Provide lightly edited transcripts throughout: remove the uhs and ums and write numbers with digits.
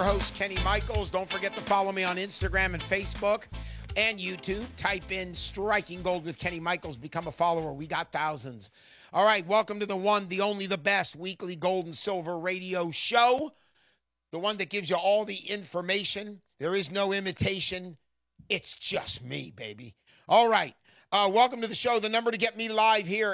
host, Kenny Michaels. Don't forget to follow me on Instagram and Facebook and YouTube. Type in Striking Gold with Kenny Michaels. Become a follower. We got thousands. All right, welcome to the one, the only, the best weekly gold and silver radio show. The one that gives you all the information. There is no imitation. It's just me, baby. All right. Welcome to the show. The number to get me live here,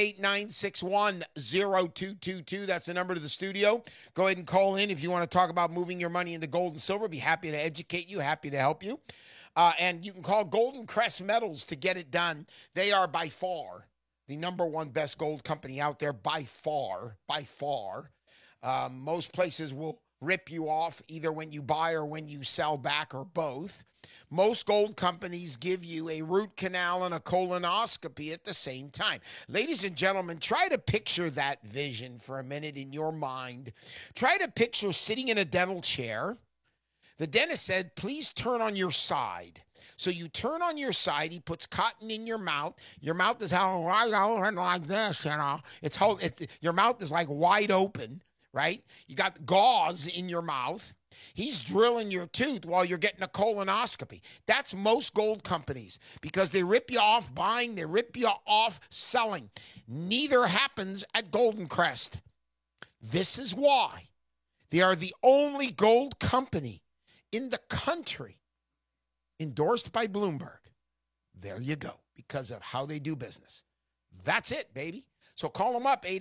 888-961-0222. That's the number to the studio. Go ahead and call in if you want to talk about moving your money into gold and silver. Be happy to educate you, happy to help you. And you can call Golden Crest Metals to get it done. They are by far the number one best gold company out there, by far. Most places will rip you off either when you buy or when you sell back or both. Most gold companies give you a root canal and a colonoscopy at the same time. Ladies and gentlemen, try to picture that vision for a minute in your mind. Try to picture sitting in a dental chair. The dentist said, please turn on your side. So you turn on your side. He puts cotton in your mouth. Your mouth is held wide open like this, your mouth is like wide open, right? You got gauze in your mouth. He's drilling your tooth while you're getting a colonoscopy. That's most gold companies because they rip you off buying, they rip you off selling. Neither happens at Golden Crest. This is why they are the only gold company in the country endorsed by Bloomberg. There you go, because of how they do business. That's it, baby. So call them up,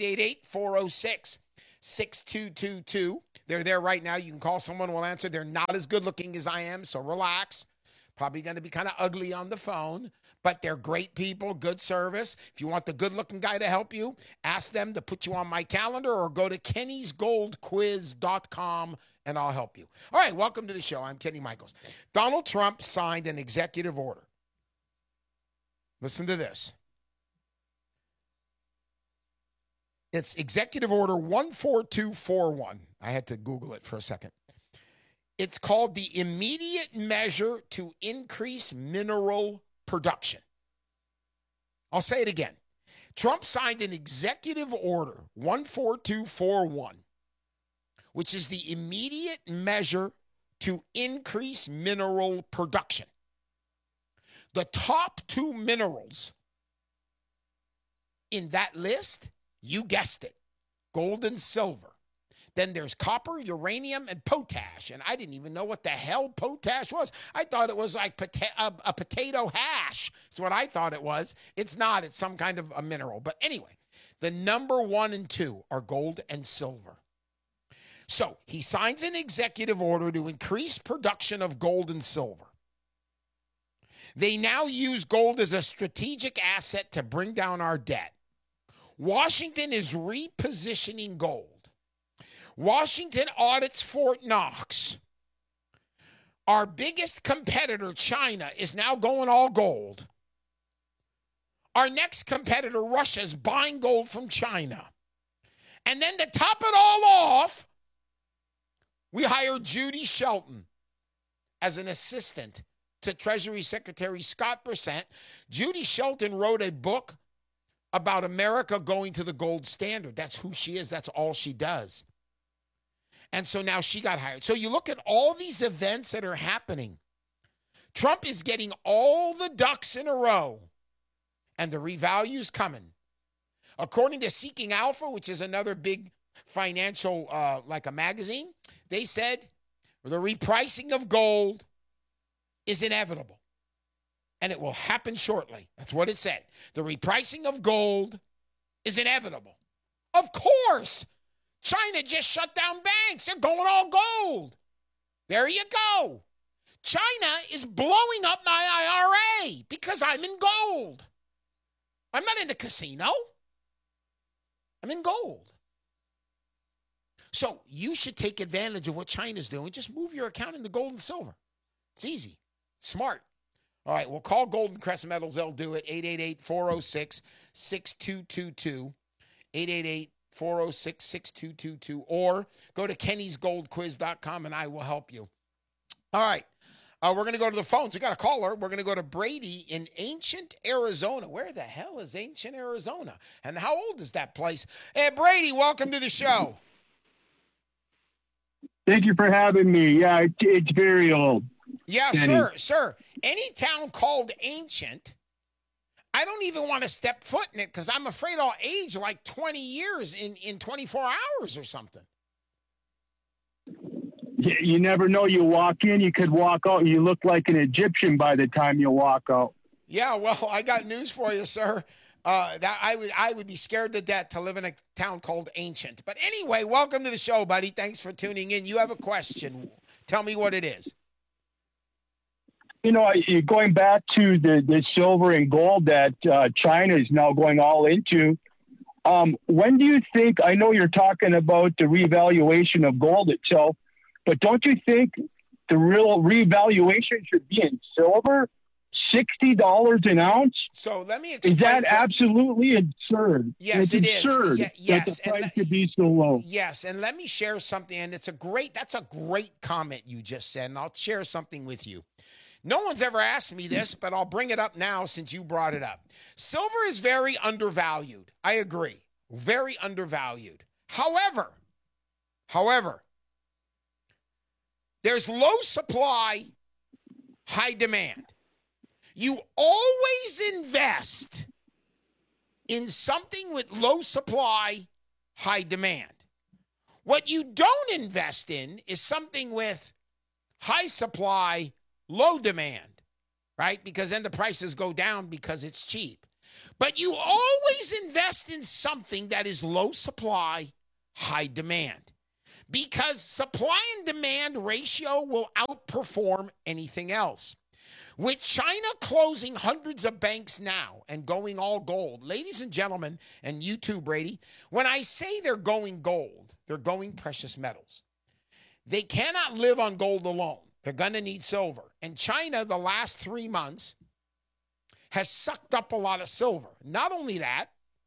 888-406-6222. They're there right now. You can call someone, will answer. They're not as good looking as I am, so relax. Probably going to be kind of ugly on the phone, but they're great people, good service. If you want the good looking guy to help you, ask them to put you on my calendar or go to kennysgoldquiz.com and I'll help you. All right, welcome to the show. I'm Kenny Michaels. Donald Trump signed an executive order. Listen to this. It's Executive Order 14241. I had to Google it for a second. It's called the Immediate Measure to Increase Mineral Production. I'll say it again. Trump signed an Executive Order 14241, which is the Immediate Measure to Increase Mineral Production. The top two minerals in that list, you guessed it, gold and silver. Then there's copper, uranium, and potash. And I didn't even know what the hell potash was. I thought it was like a potato hash. That's what I thought it was. It's not. It's some kind of a mineral. But anyway, the number 1 and 2 are gold and silver. So he signs an executive order to increase production of gold and silver. They now use gold as a strategic asset to bring down our debt. Washington is repositioning gold. Washington audits Fort Knox. Our biggest competitor, China, is now going all gold. Our next competitor, Russia, is buying gold from China. And then to top it all off, we hired Judy Shelton as an assistant to Treasury Secretary Scott Bessent. Judy Shelton wrote a book about America going to the gold standard. That's who she is. That's all she does. And so now she got hired. So you look at all these events that are happening. Trump is getting all the ducks in a row, and the revalue's coming. According to Seeking Alpha, which is another big financial, like a magazine, they said the repricing of gold is inevitable, and it will happen shortly. That's what it said. The repricing of gold is inevitable. Of course. China just shut down banks. They're going all gold. There you go. China is blowing up my IRA because I'm in gold. I'm not in the casino. I'm in gold. So you should take advantage of what China's doing. Just move your account into gold and silver. It's easy. Smart. All right, well, call Golden Crest Metals. They'll do it. 888-406-6222. 888-406-6222. Or go to kennysgoldquiz.com and I will help you. All right. We're going to go to the phones. We got a caller. We're going to go to Brady in Ancient, Arizona. Where the hell is Ancient, Arizona? And how old is that place? Hey, Brady, welcome to the show. Thank you for having me. Yeah, it's very old, Yeah, Kenny. sir. Any town called ancient, I don't even want to step foot in it because I'm afraid I'll age like 20 years in 24 hours or something. You never know. You walk in, you could walk out. You look like an Egyptian by the time you walk out. Yeah, well, I got news for you, sir. That I would be scared to death to live in a town called Ancient. But anyway, welcome to the show, buddy. Thanks for tuning in. You have a question. Tell me what it is. Going back to the silver and gold that China is now going all into. When do you think? I know you're talking about the revaluation of gold itself, but don't you think the real revaluation should be in silver? $60 an ounce? So let me explain. Is that absolutely absurd? Yes, it's absurd that the price could be so low. Yes, and let me share something. And that's a great comment you just said, and I'll share something with you. No one's ever asked me this, but I'll bring it up now since you brought it up. Silver is very undervalued. I agree. Very undervalued. However, there's low supply, high demand. You always invest in something with low supply, high demand. What you don't invest in is something with high supply, low demand, right? Because then the prices go down because it's cheap. But you always invest in something that is low supply, high demand. Because supply and demand ratio will outperform anything else. With China closing hundreds of banks now and going all gold, ladies and gentlemen, and you too, Brady, when I say they're going gold, they're going precious metals. They cannot live on gold alone. They're going to need silver. And China, the last 3 months, has sucked up a lot of silver. Not only that,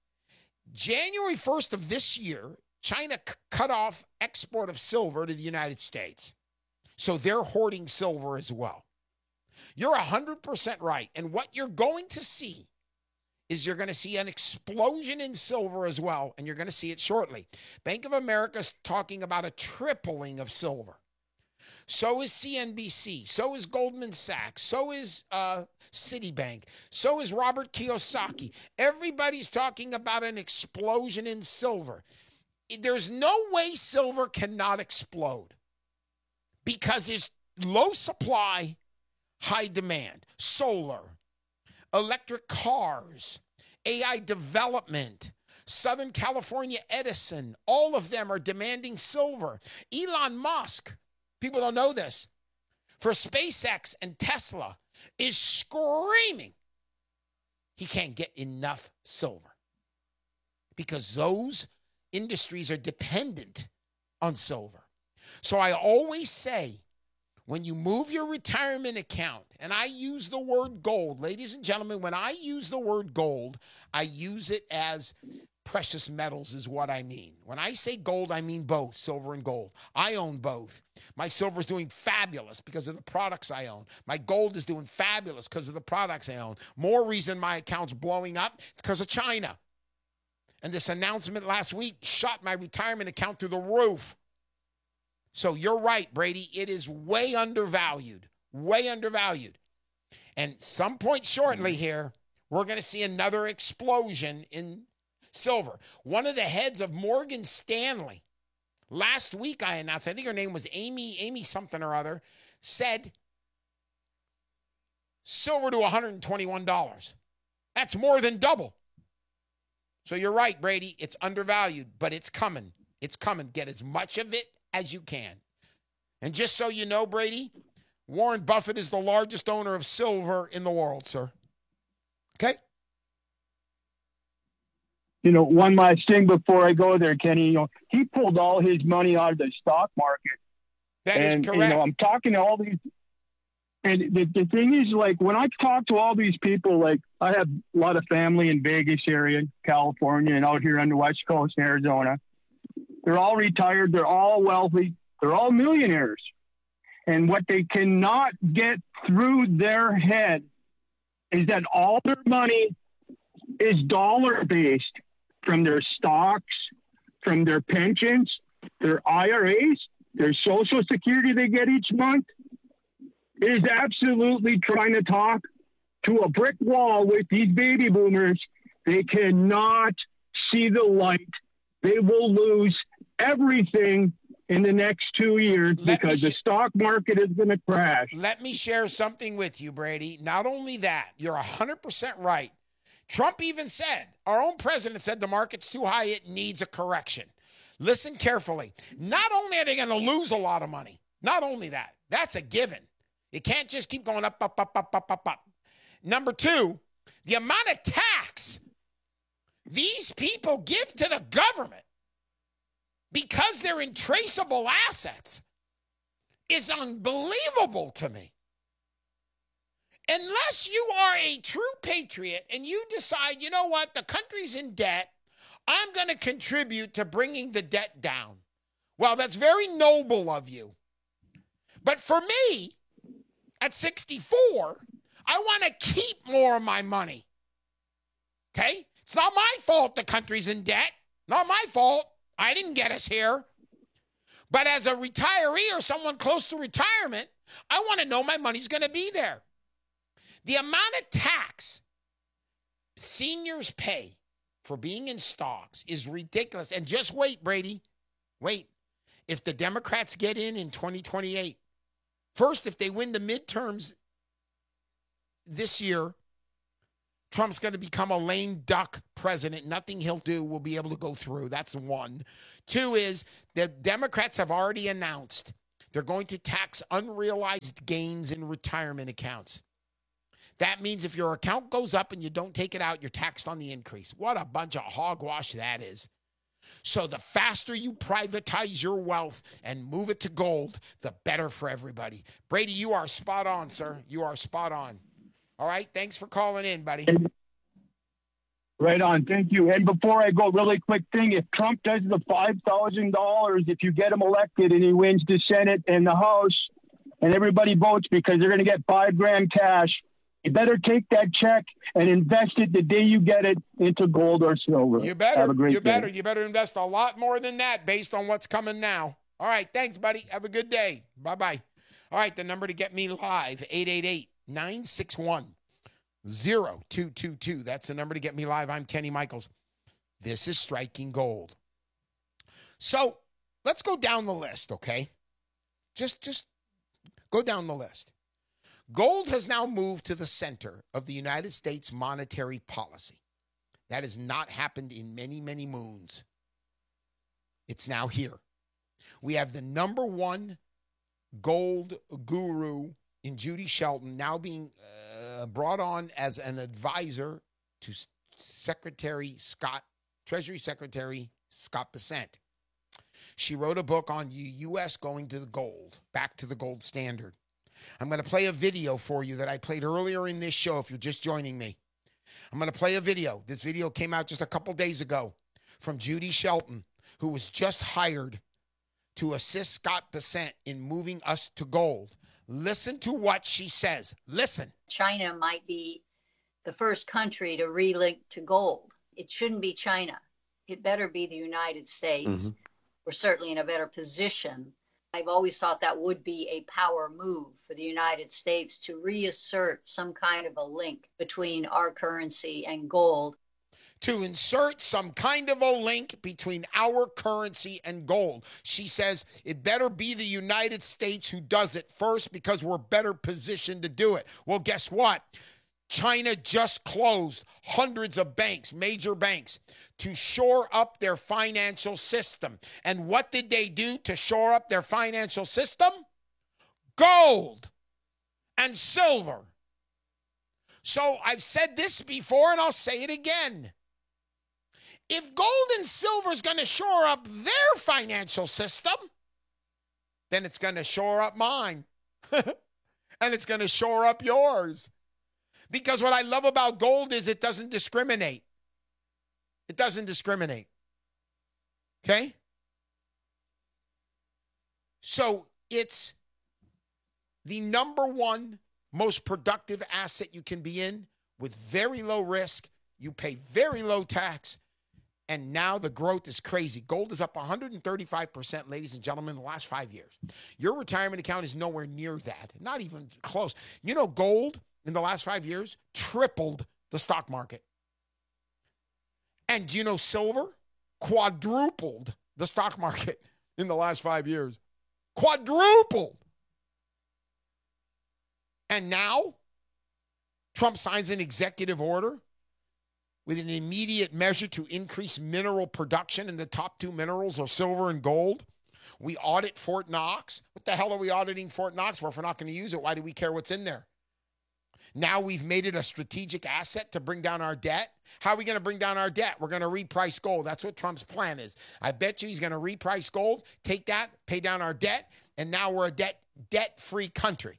January 1st of this year, China cut off export of silver to the United States. So they're hoarding silver as well. You're 100% right. And what you're going to see is you're going to see an explosion in silver as well, and you're going to see it shortly. Bank of America is talking about a tripling of silver. So is CNBC. So is Goldman Sachs. So is Citibank. So is Robert Kiyosaki. Everybody's talking about an explosion in silver. There's no way silver cannot explode because there's low supply, high demand. Solar, electric cars, AI development, Southern California Edison, all of them are demanding silver. Elon Musk, people don't know this, for SpaceX and Tesla, is screaming he can't get enough silver because those industries are dependent on silver. So I always say, when you move your retirement account, and I use the word gold, ladies and gentlemen, when I use the word gold, I use it as precious metals is what I mean. When I say gold, I mean both, silver and gold. I own both. My silver is doing fabulous because of the products I own. My gold is doing fabulous because of the products I own. More reason my account's blowing up, it's because of China. And this announcement last week shot my retirement account through the roof. So you're right, Brady. It is way undervalued, way undervalued. And some point shortly here, we're going to see another explosion in silver. One of the heads of Morgan Stanley, last week I announced, I think her name was Amy something or other, said silver to $121. That's more than double. So you're right, Brady. It's undervalued, but it's coming. It's coming. Get as much of it as you can. And just so you know, Brady, Warren Buffett is the largest owner of silver in the world, sir. Okay? One last thing before I go there, Kenny, he pulled all his money out of the stock market. That is correct. I'm talking to all these, and the thing is, like, when I talk to all these people, like, I have a lot of family in Vegas area, California, and out here on the West Coast in Arizona. They're all retired. They're all wealthy. They're all millionaires. And what they cannot get through their head is that all their money is dollar-based from their stocks, from their pensions, their IRAs. their Social Security they get each month, is absolutely trying to talk to a brick wall with these baby boomers. They cannot see the light. They will lose everything in the next 2 years because the stock market is going to crash. Let me share something with you, Brady. Not only that, you're 100% right. Trump even said, our own president said the market's too high, it needs a correction. Listen carefully. Not only are they going to lose a lot of money, not only that, that's a given. It can't just keep going up, up, up, up, up, up, up. Number two, the amount of tax these people give to the government because they're in traceable assets is unbelievable to me. Unless you are a true patriot and you decide, you know what, the country's in debt, I'm going to contribute to bringing the debt down. Well, that's very noble of you. But for me, at 64, I want to keep more of my money. Okay? It's not my fault the country's in debt. Not my fault. I didn't get us here. But as a retiree or someone close to retirement, I want to know my money's going to be there. The amount of tax seniors pay for being in stocks is ridiculous. And just wait, Brady. Wait. If the Democrats get in 2028, first, if they win the midterms this year, Trump's going to become a lame duck president. Nothing he'll do will be able to go through. That's one. Two is the Democrats have already announced they're going to tax unrealized gains in retirement accounts. That means if your account goes up and you don't take it out, you're taxed on the increase. What a bunch of hogwash that is. So the faster you privatize your wealth and move it to gold, the better for everybody. Brady, you are spot on, sir. You are spot on. All right, thanks for calling in, buddy. Right on, thank you. And before I go, really quick thing, if Trump does the $5,000, if you get him elected and he wins the Senate and the House and everybody votes because they're going to get $5,000 cash, you better take that check and invest it the day you get it into gold or silver. You better. Have a great You better. day. You better invest a lot more than that based on what's coming now. All right, thanks, buddy. Have a good day. Bye-bye. All right, the number to get me live, 888-961-0222. That's the number to get me live. I'm Kenny Michaels. This is Striking Gold. So let's go down the list, okay? Just go down the list. Gold has now moved to the center of the United States monetary policy. That has not happened in many, many moons. It's now here. We have the number one gold guru in Judy Shelton now being brought on as an advisor to Treasury Secretary Scott Bessent. She wrote a book on U.S. going to the gold, back to the gold standard. I'm going to play a video for you that I played earlier in this show if you're just joining me. I'm going to play a video. This video came out just a couple days ago from Judy Shelton, who was just hired to assist Scott Bessent in moving us to gold. Listen to what she says. Listen. China might be the first country to relink to gold. It shouldn't be China. It better be the United States. Mm-hmm. We're certainly in a better position. I've always thought that would be a power move for the United States to reassert some kind of a link between our currency and gold. To insert some kind of a link between our currency and gold. She says it better be the United States who does it first because we're better positioned to do it. Well, guess what? China just closed hundreds of banks, major banks, to shore up their financial system. And what did they do to shore up their financial system? Gold and silver. So I've said this before and I'll say it again. If gold and silver is going to shore up their financial system, then it's going to shore up mine. And it's going to shore up yours. Because what I love about gold is it doesn't discriminate. It doesn't discriminate. Okay? So it's the number one most productive asset you can be in with very low risk. You pay very low tax. And now the growth is crazy. Gold is up 135%, ladies and gentlemen, in the last 5 years. Your retirement account is nowhere near that, not even close. You know, gold in the last 5 years tripled the stock market. And do you know silver quadrupled the stock market in the last 5 years? Quadrupled. And now Trump signs an executive order with an immediate measure to increase mineral production, and the top two minerals are silver and gold. We audit Fort Knox. What the hell are we auditing Fort Knox for if we're not going to use it? Why do we care what's in there? Now we've made it a strategic asset to bring down our debt. How are we going to bring down our debt? We're going to reprice gold. That's what Trump's plan is. I bet you he's going to reprice gold, take that, pay down our debt, and now we're a debt-free country.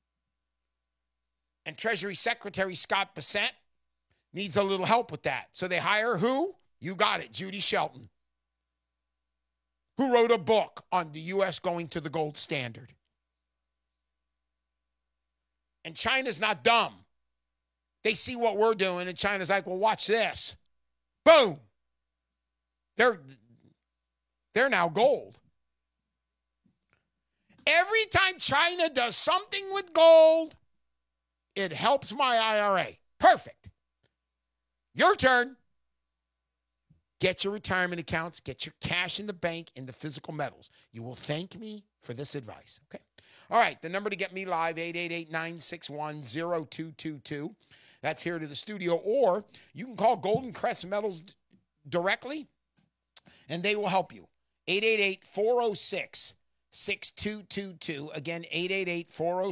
And Treasury Secretary Scott Bessent needs a little help with that. So they hire who? You got it, Judy Shelton, who wrote a book on the U.S. going to the gold standard. And China's not dumb. They see what we're doing, and China's like, well, watch this. Boom. They're now gold. Every time China does something with gold, it helps my IRA. Perfect. Your turn. Get your retirement accounts. Get your cash in the bank in the physical metals. You will thank me for this advice. Okay. All right. The number to get me live, 888-961-0222. That's here to the studio. Or you can call Golden Crest Metals directly, and they will help you. 888-406-6222. Again, 888-406